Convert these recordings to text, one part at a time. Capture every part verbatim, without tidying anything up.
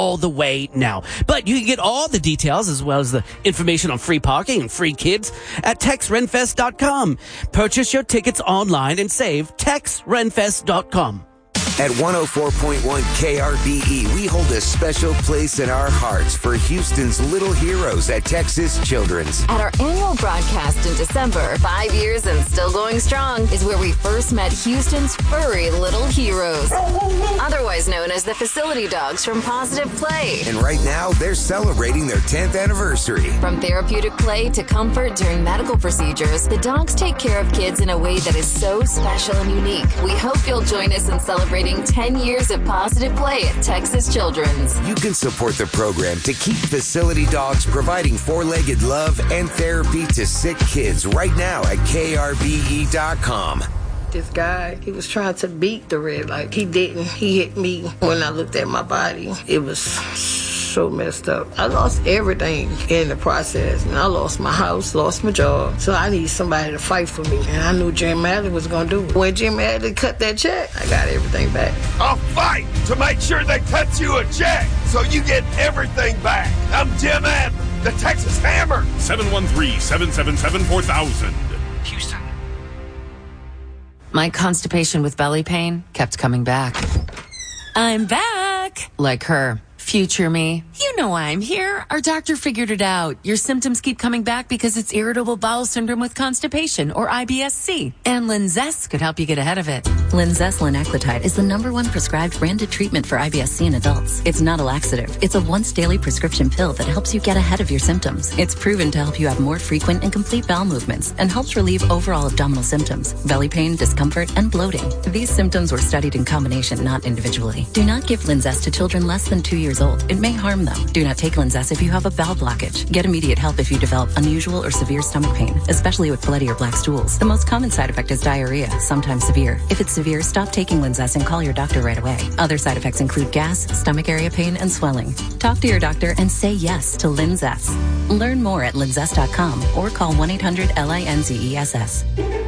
all the way now. But you can get all the details as well as the information on free parking and free kids at tex renfest dot com. Purchase your tickets online and save tex renfest dot com. At one oh four point one K R B E, we hold a special place in our hearts for Houston's little heroes at Texas Children's. At our annual broadcast in December, five years and still going strong, is where we first met Houston's furry little heroes, otherwise known as the facility dogs from Positive Play. And right now, they're celebrating their tenth anniversary. From therapeutic play to comfort during medical procedures, the dogs take care of kids in a way that is so special and unique. We hope you'll join us in celebrating ten years of Positive Play at Texas Children's. You can support the program to keep facility dogs providing four-legged love and therapy to sick kids right now at K R B E dot com. This guy, he was trying to beat the red light. He didn't. He hit me when I looked at my body. It was so messed up. I lost everything in the process. And I lost my house, lost my job. So I need somebody to fight for me. And I knew Jim Madley was going to do it. When Jim Madley cut that check, I got everything back. I'll fight to make sure they cut you a check so you get everything back. I'm Jim Madley, the Texas Hammer. seven one three, seven seven seven, four thousand. Houston. My constipation with belly pain kept coming back. I'm back. Like her. Future me. You know I'm here. Our doctor figured it out. Your symptoms keep coming back because it's irritable bowel syndrome with constipation, or I B S C. And Linzess could help you get ahead of it. Linzess linaclotide is the number one prescribed branded treatment for I B S C in adults. It's not a laxative. It's a once daily prescription pill that helps you get ahead of your symptoms. It's proven to help you have more frequent and complete bowel movements and helps relieve overall abdominal symptoms, belly pain, discomfort, and bloating. These symptoms were studied in combination, not individually. Do not give Linzess to children less than two years old. It may harm them. Do not take Linzess if you have a bowel blockage. Get immediate help if you develop unusual or severe stomach pain, especially with bloody or black stools. The most common side effect is diarrhea, sometimes severe. If it's severe, stop taking Linzess and call your doctor right away. Other side effects include gas, stomach area pain, and swelling. Talk to your doctor and say yes to Linzess. Learn more at linzess dot com or call one eight hundred L I N Z E S S.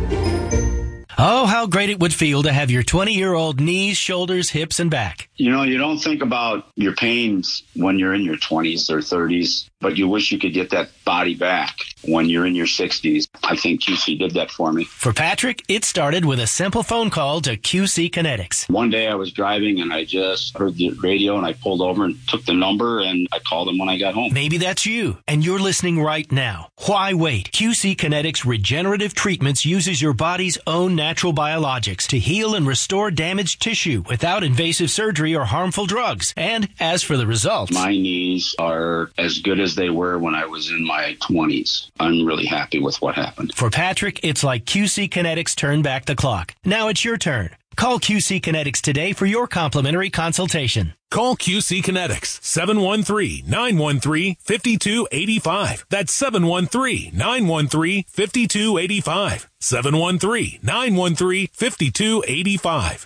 Oh, how great it would feel to have your twenty-year-old knees, shoulders, hips, and back. You know, you don't think about your pains when you're in your twenties or thirties, but you wish you could get that body back when you're in your sixties. I think Q C did that for me. For Patrick, it started with a simple phone call to Q C Kinetics. One day I was driving and I just heard the radio and I pulled over and took the number and I called them when I got home. Maybe that's you and you're listening right now. Why wait? Q C Kinetics Regenerative Treatments uses your body's own natural biologics to heal and restore damaged tissue without invasive surgery or harmful drugs. And as for the results, my knees are as good as they were when I was in my twenties. I'm really happy with what happened. For Patrick, it's like Q C Kinetics turned back the clock. Now it's your turn. Call Q C Kinetics today for your complimentary consultation. Call Q C Kinetics, seven one three, nine one three, five two eight five. That's seven one three, nine one three, five two eight five. seven one three, nine one three, five two eight five.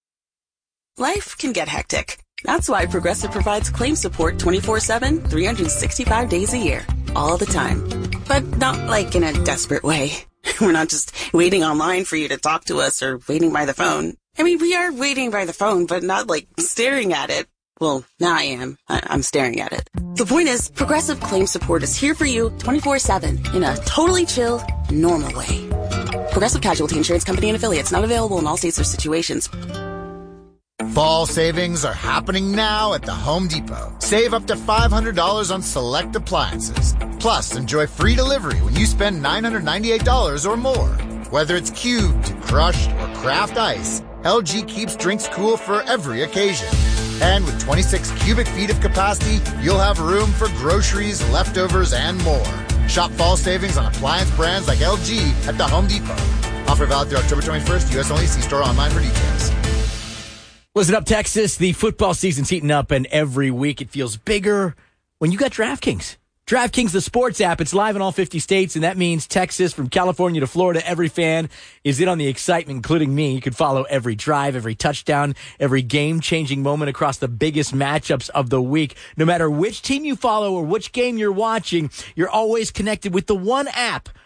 Life can get hectic. That's why Progressive provides claim support twenty-four seven, three hundred sixty-five days a year, all the time. But not like in a desperate way. We're not just waiting online for you to talk to us or waiting by the phone. I mean, we are waiting by the phone, but not like staring at it. Well, now I am. I- I'm staring at it. The point is, Progressive Claim Support is here for you twenty-four seven in a totally chill, normal way. Progressive Casualty Insurance Company and Affiliates, not available in all states or situations. Fall savings are happening now at the Home Depot. Save up to five hundred dollars on select appliances. Plus, enjoy free delivery when you spend nine hundred ninety-eight dollars or more. Whether it's cubed, crushed, or craft ice, L G keeps drinks cool for every occasion. And with twenty-six cubic feet of capacity, you'll have room for groceries, leftovers, and more. Shop fall savings on appliance brands like L G at the Home Depot. Offer valid through October twenty-first. U S only. See store online for details. Listen up, Texas. The football season's heating up, and every week it feels bigger when you got DraftKings. DraftKings, the sports app, it's live in all fifty states, and that means Texas, from California to Florida, every fan is in on the excitement, including me. You can follow every drive, every touchdown, every game-changing moment across the biggest matchups of the week. No matter which team you follow or which game you're watching, you're always connected with the one app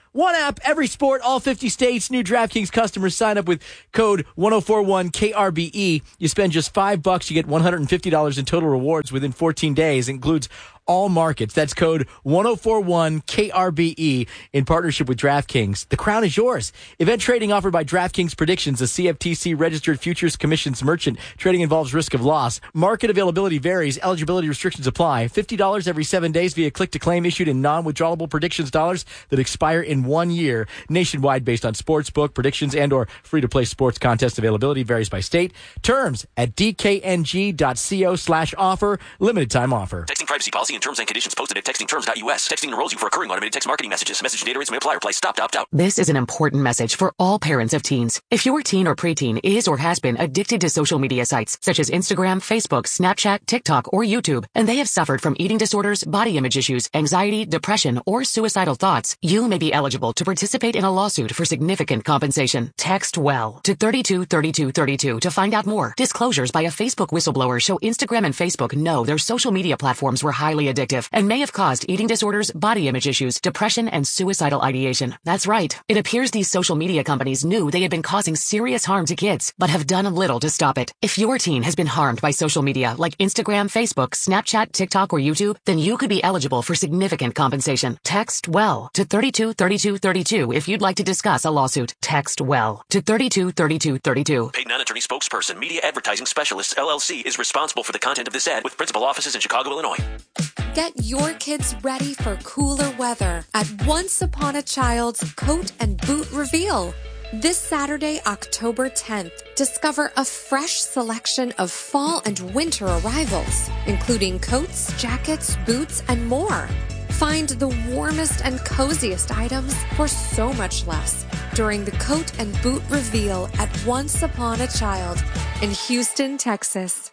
One app, every sport, all fifty states. New DraftKings customers sign up with code ten forty-one K R B E. You spend just five bucks, you get one hundred fifty dollars in total rewards within fourteen days. It includes all markets. That's code ten forty-one K R B E in partnership with DraftKings. The crown is yours. Event trading offered by DraftKings Predictions, a C F T C registered futures commissions merchant. Trading involves risk of loss. Market availability varies. Eligibility restrictions apply. fifty dollars every seven days via click to claim issued in non-withdrawable predictions dollars that expire in one year. Nationwide based on sportsbook predictions and or free-to-play sports contest availability varies by state. Terms at d k n g dot co slash offer. Limited time offer. Texting privacy policy and terms and conditions posted at texting terms dot u s. Texting enrolls you for recurring automated text marketing messages. Message data rates may apply. Reply stop to opt out. This is an important message for all parents of teens. If your teen or preteen is or has been addicted to social media sites such as Instagram, Facebook, Snapchat, TikTok, or YouTube, and they have suffered from eating disorders, body image issues, anxiety, depression, or suicidal thoughts, you may be eligible to participate in a lawsuit for significant compensation. Text WELL to thirty-two thirty-two thirty-two to find out more. Disclosures by a Facebook whistleblower show Instagram and Facebook know their social media platforms were highly addictive and may have caused eating disorders, body image issues, depression, and suicidal ideation. That's right. It appears these social media companies knew they had been causing serious harm to kids, but have done little to stop it. If your teen has been harmed by social media like Instagram, Facebook, Snapchat, TikTok, or YouTube, then you could be eligible for significant compensation. Text WELL to thirty-two thirty-two thirty-two if you'd like to discuss a lawsuit. Text WELL to thirty-two thirty-two thirty-two. Paid non-attorney spokesperson, Media Advertising Specialists, L L C, is responsible for the content of this ad with principal offices in Chicago, Illinois. Get your kids ready for cooler weather at Once Upon a Child's Coat and Boot Reveal. This Saturday, October tenth, discover a fresh selection of fall and winter arrivals, including coats, jackets, boots, and more. Find the warmest and coziest items for so much less during the Coat and Boot Reveal at Once Upon a Child in Houston, Texas.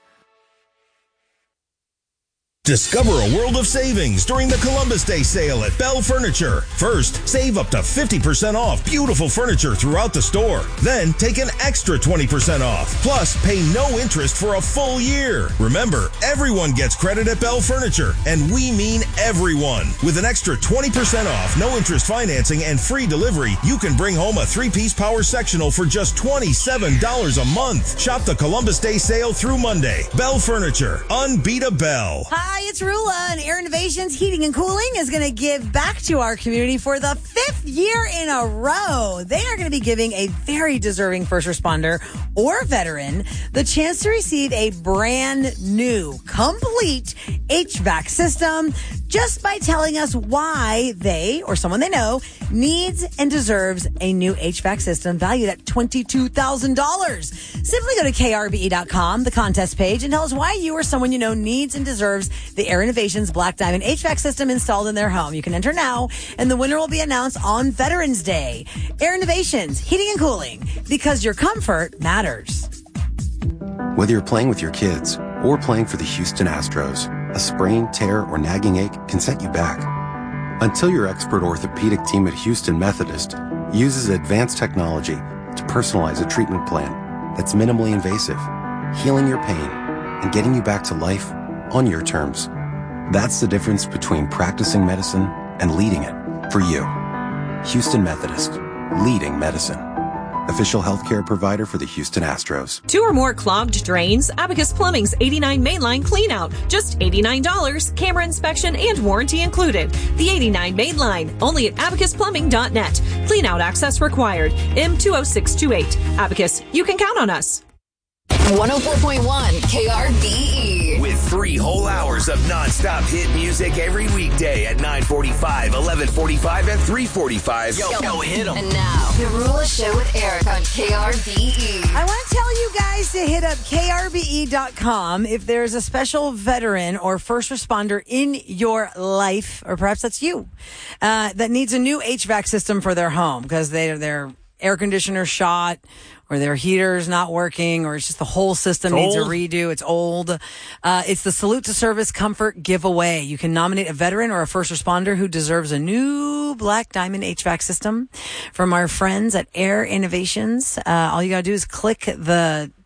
Discover a world of savings during the Columbus Day sale at Bell Furniture. First, save up to fifty percent off beautiful furniture throughout the store. Then, take an extra twenty percent off. Plus, pay no interest for a full year. Remember, everyone gets credit at Bell Furniture, and we mean everyone. With an extra twenty percent off, no interest financing, and free delivery, you can bring home a three-piece power sectional for just twenty-seven dollars a month. Shop the Columbus Day sale through Monday. Bell Furniture. Unbeat a Bell. Hi, it's Rula, and Air Innovations Heating and Cooling is going to give back to our community for the fifth year in a row. They are going to be giving a very deserving first responder or veteran the chance to receive a brand new, complete H V A C system just by telling us why they or someone they know needs and deserves a new H V A C system valued at twenty-two thousand dollars. Simply go to K R B E dot com, the contest page, and tell us why you or someone you know needs and deserves the Air Innovations Black Diamond H V A C system installed in their home. You can enter now, and the winner will be announced on Veterans Day. Air Innovations, heating and cooling, because your comfort matters. Whether you're playing with your kids or playing for the Houston Astros, a sprain, tear, or nagging ache can set you back. Until your expert orthopedic team at Houston Methodist uses advanced technology to personalize a treatment plan that's minimally invasive, healing your pain, and getting you back to life on your terms. That's the difference between practicing medicine and leading it for you. Houston Methodist, leading medicine. Official healthcare provider for the Houston Astros. Two or more clogged drains? Abacus Plumbing's eighty-nine Mainline Cleanout. Just eighty-nine dollars, camera inspection and warranty included. The eighty-nine Mainline, only at abacus plumbing dot net. Cleanout access required. M two oh six two eight. Abacus, you can count on us. one oh four point one K R B E. With three whole hours of nonstop hit music every weekday at nine forty-five, eleven forty-five, and three forty-five. Yo, yo, hit 'em. And now, the Rula Show with Eric on K R B E. I want to tell you guys to hit up K R B E dot com if there's a special veteran or first responder in your life, or perhaps that's you, uh, that needs a new H V A C system for their home because they, their air conditioner shot, or their heater's not working, or it's just the whole system It's needs old. a redo. It's old. Uh, it's the Salute to Service Comfort Giveaway. You can nominate a veteran or a first responder who deserves a new Black Diamond H V A C system from our friends at Air Innovations. Uh, all you got to do is click the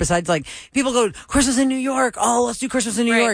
besides like people go Christmas in New York. Oh, let's do Christmas in New Right. York.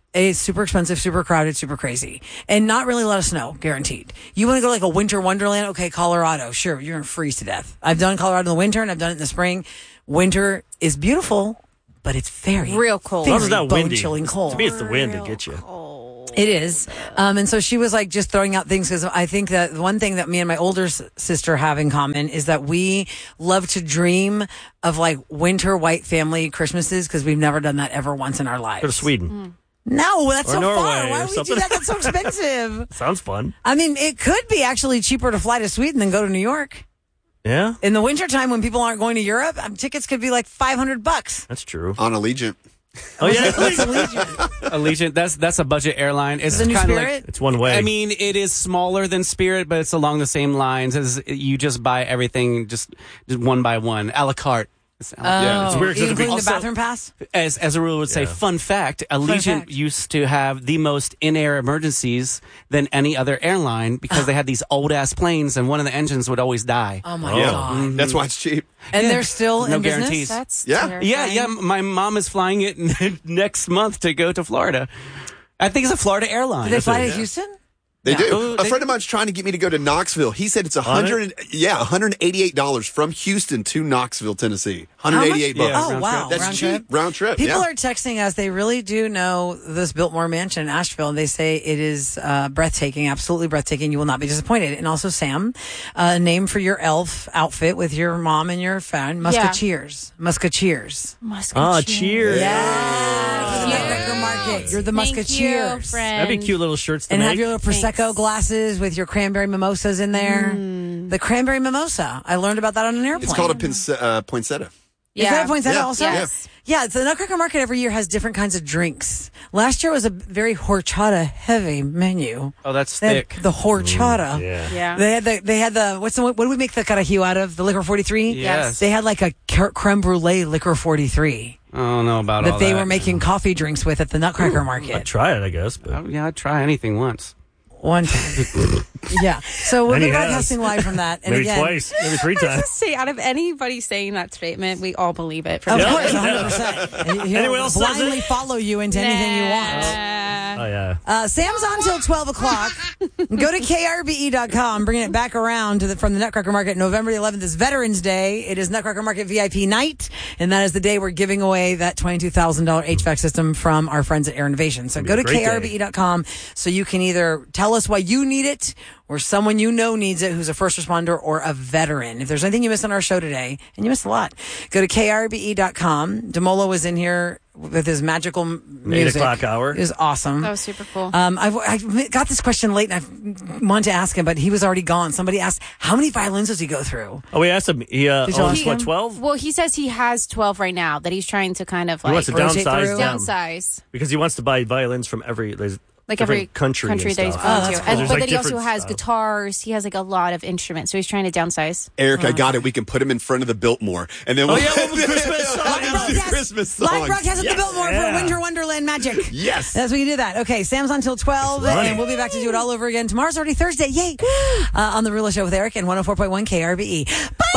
It's super expensive, super crowded, super crazy. And not really a lot of snow, guaranteed. You want to go to like a winter wonderland? Okay, Colorado. Sure, you're going to freeze to death. I've done Colorado in the winter and I've done it in the spring. Winter is beautiful, but it's very real cold. Very It's not windy. bone-chilling cold. To me, it's the wind that gets you. It is. Um, and so she was like just throwing out things because I think that one thing that me and my older s- sister have in common is that we love to dream of like winter white family Christmases because we've never done that ever once in our lives. Go to Sweden. No, that's Or so Norway far. Why or would we do something. that? That's so expensive. Sounds fun. I mean, it could be actually cheaper to fly to Sweden than go to New York. Yeah, In the wintertime when people aren't going to Europe, um, tickets could be like five hundred bucks. that's true. On Allegiant. Oh yeah, What's Allegiant? Allegiant, that's that's a budget airline. It's Is it New kinda Spirit? like it's one way. I mean, it is smaller than Spirit, but it's along the same lines as you just buy everything just, just one by one, a la carte. It's a la carte. Yeah, it's weird 'cause Including Also- the bathroom pass? As as a rule would say, Yeah. fun fact, Allegiant fact. used to have the most in-air emergencies than any other airline because they had these old-ass planes and one of the engines would always die. Oh, my Yeah. God. That's why it's cheap. And they're still No in business? guarantees. That's Yeah. terrifying. Yeah, yeah, my mom is flying it next month to go to Florida. I think it's a Florida airline. Did they fly to Yeah. Houston? They Yeah. do. Oh, a they- friend of mine's trying to get me to go to Knoxville. He said it's a On hundred. Yeah, one hundred eighty-eight dollars from Houston to Knoxville, Tennessee. one hundred eighty-eight How much? bucks. Yeah, Oh, round wow. trip. That's round cheap. trip. Round trip. People yeah. are texting us. They really do know this Biltmore Mansion in Asheville. And they say it is uh, breathtaking, absolutely breathtaking. You will not be disappointed. And also, Sam, uh, a name for your elf outfit with your mom and your fan, Musketeers. Musketeers. Ah, cheers. Yeah. Cute. Nutcracker Market. You're the Thank Musketeers. you, friend. That'd be cute little shirts to And make. have your little Prosecco Thanks. glasses with your cranberry mimosas in there. The cranberry mimosa. I learned about that on an airplane. It's called a pince- uh, poinsettia. Is that a poinsettia Yeah. also? Yes. Yeah, it's the Nutcracker Market every year has different kinds of drinks. Last year was a very horchata heavy menu. Oh, that's They had thick. the horchata. yeah. Yeah. They had the they had the what's the what do we make the carajillo out of? The liquor forty-three? Yes. They had like a car- creme brulee liquor forty-three I don't know about all that they that. were making coffee drinks with at the Nutcracker I'd Market. try it, I guess. But Oh, yeah, I'd try anything once. One time. Yeah. So we're And he has. broadcasting live from that. And maybe again, twice, maybe three I times. just say, out of anybody saying that statement, we all believe it. For Of the course, most one part. hundred percent. And he'll Anyone else says blindly it? follow you into anything you want. Oh yeah. Uh, Sam's on till twelve o'clock. Go to K R B E dot com, bringing it back around to the, from the Nutcracker Market. November the eleventh is Veterans Day. It is Nutcracker Market V I P night, and that is the day we're giving away that twenty-two thousand dollars H V A C system from our friends at Air Innovation. So It'll go be to a great K R B E dot com so you can either tell us why you need it or someone you know needs it who's a first responder or a veteran. If there's anything you missed on our show today, and you missed a lot, go to K R B E dot com. DeMolo was in here with his magical m- Eight music. o'clock hour. It was awesome. That was super cool. Um, I've, I got this question late, and I wanted to ask him, but he was already gone. Somebody asked, "How many violins does he go through?" Oh, we asked him. He uh, Did you owns ask what him? twelve? Well, he says he has twelve right now that he's trying to kind of He like wants to rotate downsize through? them downsize. because he wants to buy violins from every there's Like different every country, country and that he's stuff. going Oh, to. that's And, cool. There's, but like, then he also different has stuff. guitars. He has like a lot of instruments. So he's trying to downsize. Eric, I got it. We can put him in front of the Biltmore, and then Oh, we'll, yeah, we'll do Christmas we'll songs. do Broadcast- Christmas songs. Live broadcast at Yes. the Biltmore Yeah. for Winter Wonderland magic. Yes. That's when you do that. Okay, Sam's on till twelve, Funny. and we'll be back to do it all over again. Tomorrow's already Thursday. Yay! Uh, on The Ruler Show with Eric and one oh four point one K R B E.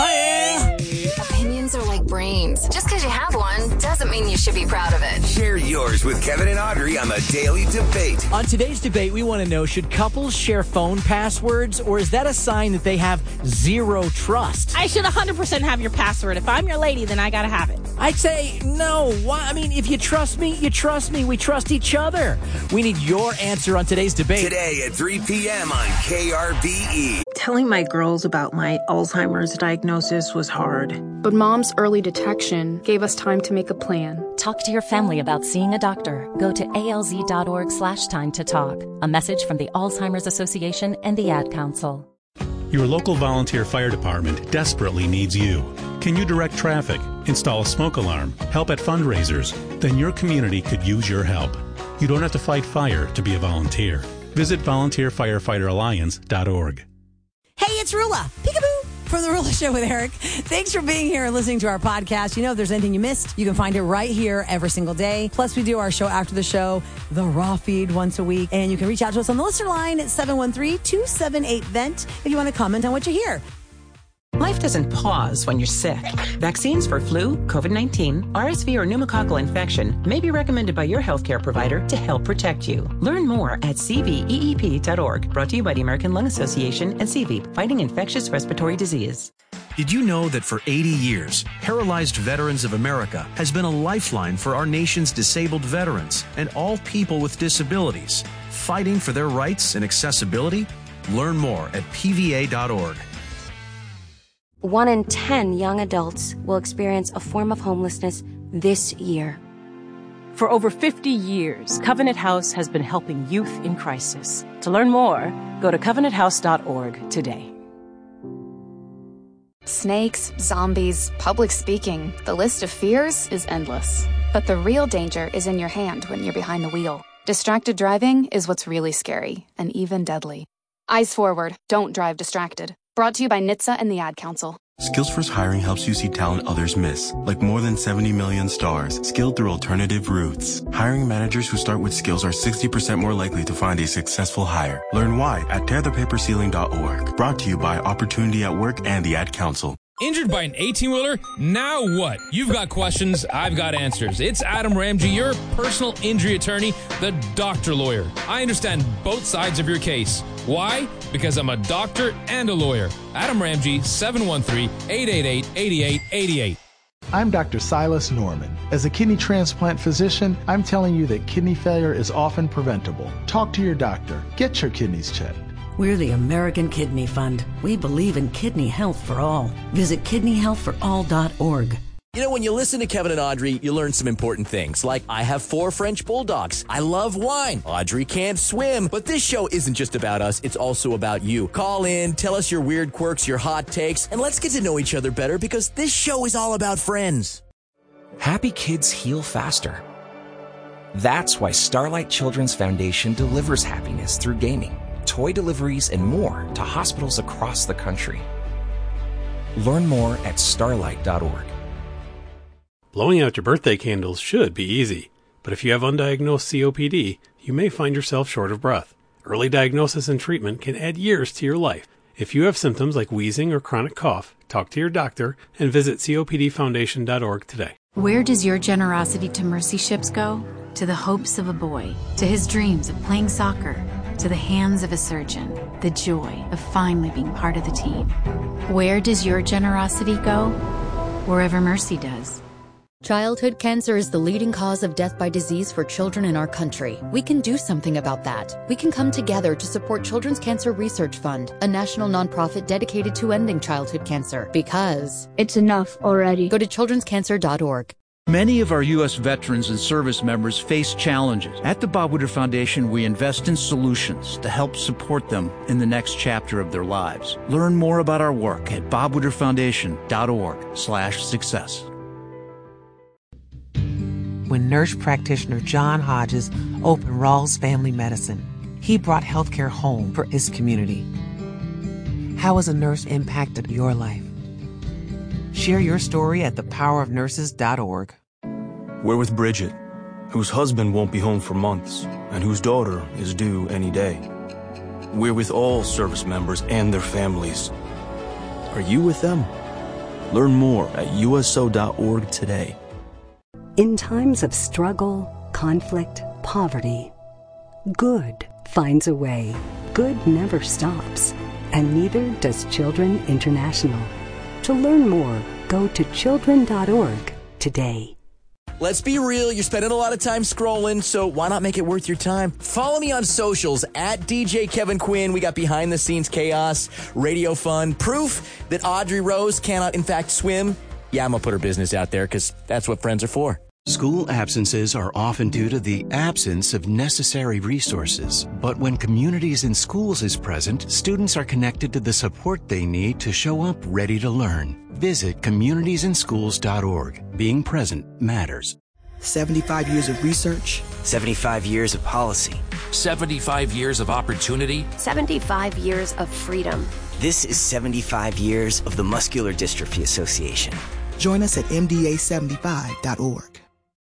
Bye! Opinions are like brains. Just because you have one doesn't mean you should be proud of it. Share yours with Kevin and Audrey on the Daily Debate. On today's debate, we want to know, should couples share phone passwords, or is that a sign that they have zero trust? I should one hundred percent have your password. If I'm your lady, then I gotta have it. I'd say no. Why? I mean, if you trust me, you trust me. We trust each other. We need your answer on today's debate. Today at three p.m. on K R B E. Telling my girls about my Alzheimer's diagnosis was hard. But Mom's early detection gave us time to make a plan. Talk to your family about seeing a doctor. Go to alz.org slash time to talk. A message from the Alzheimer's Association and the Ad Council. Your local volunteer fire department desperately needs you. Can you direct traffic, install a smoke alarm, help at fundraisers? Then your community could use your help. You don't have to fight fire to be a volunteer. Visit volunteer firefighter alliance dot org. Hey, it's Rula. Peekaboo. From The Rula Show with Eric. Thanks for being here and listening to our podcast. You know, if there's anything you missed, you can find it right here every single day. Plus, we do our show after the show, the Raw Feed, once a week. And you can reach out to us on the listener line at seven one three, two seven eight, V E N T if you want to comment on what you hear. Life doesn't pause when you're sick. Vaccines for flu, COVID nineteen, R S V, or pneumococcal infection may be recommended by your healthcare provider to help protect you. Learn more at C V E E P dot org. Brought to you by the American Lung Association and C V E P, fighting infectious respiratory disease. Did you know that for eighty years, Paralyzed Veterans of America has been a lifeline for our nation's disabled veterans and all people with disabilities, fighting for their rights and accessibility? Learn more at P V A dot org. One in ten young adults will experience a form of homelessness this year. For over fifty years, Covenant House has been helping youth in crisis. To learn more, go to covenant house dot org today. Snakes, zombies, public speaking, the list of fears is endless. But the real danger is in your hand when you're behind the wheel. Distracted driving is what's really scary and even deadly. Eyes forward, don't drive distracted. Brought to you by N H T S A and the Ad Council. Skills First Hiring helps you see talent others miss, like more than seventy million stars, skilled through alternative routes. Hiring managers who start with skills are sixty percent more likely to find a successful hire. Learn why at tear the paper ceiling dot org. Brought to you by Opportunity at Work and the Ad Council. Injured by an eighteen-wheeler? Now what? You've got questions, I've got answers. It's Adam Ramsey, your personal injury attorney, the doctor lawyer. I understand both sides of your case. Why? Because I'm a doctor and a lawyer. Adam Ramsey, seven one three, eight eight eight, eight eight eight eight. I'm Doctor Silas Norman. As a kidney transplant physician, I'm telling you that kidney failure is often preventable. Talk to your doctor. Get your kidneys checked. We're the American Kidney Fund. We believe in kidney health for all. Visit kidney health for all dot org. You know, when you listen to Kevin and Audrey, you learn some important things, like I have four French bulldogs. I love wine. Audrey can't swim. But this show isn't just about us. It's also about you. Call in, tell us your weird quirks, your hot takes, and let's get to know each other better because this show is all about friends. Happy kids heal faster. That's why Starlight Children's Foundation delivers happiness through gaming, toy deliveries, and more to hospitals across the country. Learn more at starlight dot org. Blowing out your birthday candles should be easy, but if you have undiagnosed C O P D, you may find yourself short of breath. Early diagnosis and treatment can add years to your life. If you have symptoms like wheezing or chronic cough, talk to your doctor and visit C O P D foundation dot org today. Where does your generosity to Mercy Ships go? To the hopes of a boy, to his dreams of playing soccer, to the hands of a surgeon, the joy of finally being part of the team. Where does your generosity go? Wherever Mercy does. Childhood cancer is the leading cause of death by disease for children in our country. We can do something about that. We can come together to support Children's Cancer Research Fund, a national nonprofit dedicated to ending childhood cancer. Because it's enough already. Go to children's cancer dot org. Many of our U S veterans and service members face challenges. At the Bob Woodward Foundation, we invest in solutions to help support them in the next chapter of their lives. Learn more about our work at bob woodward foundation dot org slash success. When nurse practitioner John Hodges opened Rawls Family Medicine, he brought healthcare home for his community. How has a nurse impacted your life? Share your story at the power of nurses dot org. We're with Bridget, whose husband won't be home for months and whose daughter is due any day. We're with all service members and their families. Are you with them? Learn more at U S O dot org today. In times of struggle, conflict, poverty, good finds a way. Good never stops, and neither does Children International. To learn more, go to children dot org today. Let's be real, you're spending a lot of time scrolling, so why not make it worth your time? Follow me on socials, at D J Kevin Quinn. We got behind-the-scenes chaos, radio fun, proof that Audrey Rose cannot, in fact, swim. Yeah, I'm going to put her business out there because that's what friends are for. School absences are often due to the absence of necessary resources. But when Communities in Schools is present, students are connected to the support they need to show up ready to learn. Visit communities in schools dot org. Being present matters. seventy-five years of research. seventy-five years of policy. seventy-five years of opportunity. seventy-five years of freedom. This is seventy-five years of the Muscular Dystrophy Association. Join us at M D A seventy-five dot org.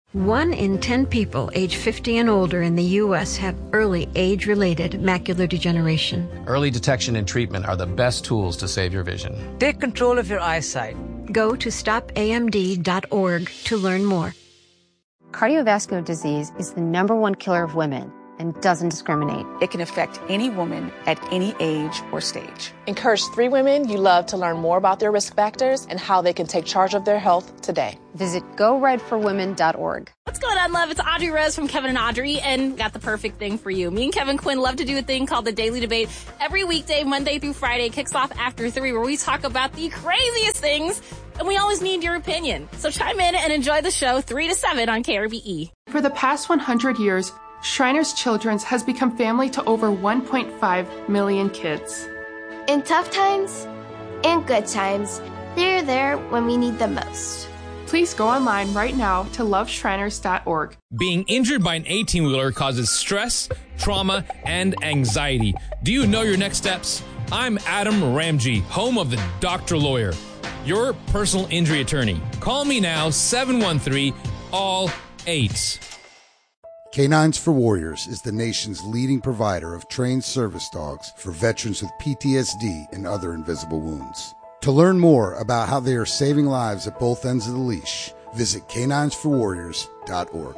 One in ten people age fifty and older in the U S have early age-related macular degeneration. Early detection and treatment are the best tools to save your vision. Take control of your eyesight. Go to stop A M D dot org to learn more. Cardiovascular disease is the number one killer of women and doesn't discriminate. It can affect any woman at any age or stage. Encourage three women you love to learn more about their risk factors and how they can take charge of their health today. Visit go red for women dot org. What's going on, love? It's Audrey Rose from Kevin and Audrey, and got the perfect thing for you. Me and Kevin Quinn love to do a thing called the Daily Debate. Every weekday, Monday through Friday, kicks off after three, where we talk about the craziest things, and we always need your opinion. So chime in and enjoy the show three to seven on K R B E. For the past one hundred years, Shriners Children's has become family to over one point five million kids. In tough times and good times, they're there when we need them most. Please go online right now to love shriners dot org. Being injured by an eighteen-wheeler causes stress, trauma, and anxiety. Do you know your next steps? I'm Adam Ramsey, home of the Doctor Lawyer, your personal injury attorney. Call me now, seven one three, all eight. Canines for Warriors is the nation's leading provider of trained service dogs for veterans with P T S D and other invisible wounds. To learn more about how they are saving lives at both ends of the leash, visit canines for warriors dot org.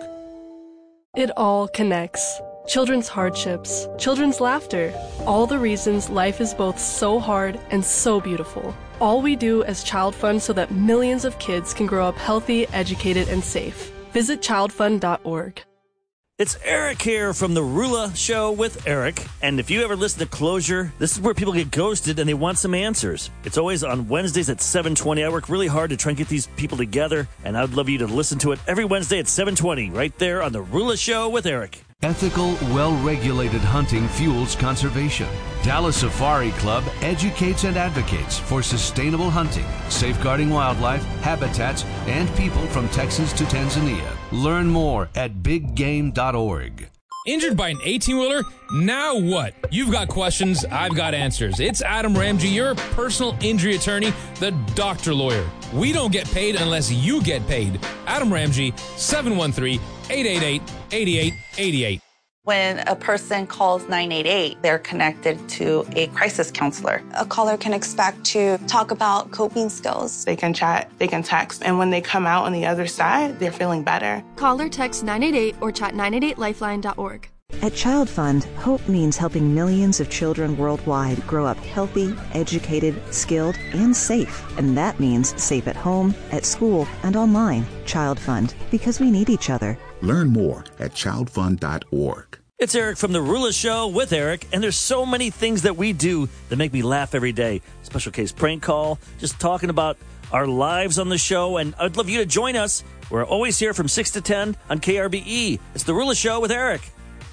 It all connects. Children's hardships, children's laughter, all the reasons life is both so hard and so beautiful. All we do as Child Fund so that millions of kids can grow up healthy, educated, and safe. Visit child fund dot org. It's Eric here from The Rula Show with Eric. And if you ever listen to Closure, this is where people get ghosted and they want some answers. It's always on Wednesdays at seven twenty. I work really hard to try and get these people together, and I'd love you to listen to it every Wednesday at seven twenty, right there on The Rula Show with Eric. Ethical, well-regulated hunting fuels conservation. Dallas Safari Club educates and advocates for sustainable hunting, safeguarding wildlife, habitats, and people from Texas to Tanzania. Learn more at big game dot org. Injured by an eighteen-wheeler? Now what? You've got questions, I've got answers. It's Adam Ramsey, your personal injury attorney, the Doctor Lawyer. We don't get paid unless you get paid. Adam Ramsey, seven one three, eight eight eight, eight eight eight eight. When a person calls nine eight eight, they're connected to a crisis counselor. A caller can expect to talk about coping skills. They can chat, they can text, and when they come out on the other side, they're feeling better. Call or text nine eight eight or chat nine eight eight lifeline dot org. At Child Fund, hope means helping millions of children worldwide grow up healthy, educated, skilled, and safe. And that means safe at home, at school, and online. Child Fund, because we need each other. Learn more at child fund dot org. It's Eric from The Rula Show with Eric, and there's so many things that we do that make me laugh every day. Special case prank call, just talking about our lives on the show, and I'd love you to join us. We're always here from six to ten on K R B E. It's The Rula Show with Eric.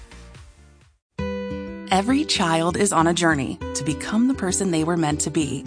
Every child is on a journey to become the person they were meant to be.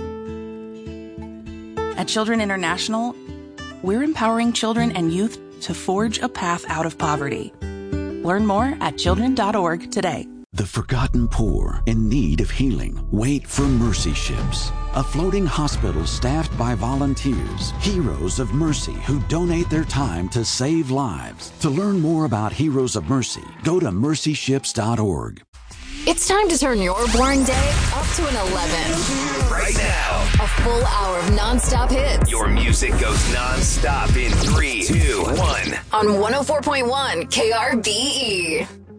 At Children International, we're empowering children and youth to forge a path out of poverty. Learn more at children dot org today. The forgotten poor in need of healing wait for Mercy Ships, a floating hospital staffed by volunteers, heroes of mercy who donate their time to save lives. To learn more about Heroes of Mercy, go to mercy ships dot org. It's time to turn your boring day up to an eleven. Right now. A full hour of non-stop hits. Your music goes non-stop in three, two, one. On one oh four point one K R B E.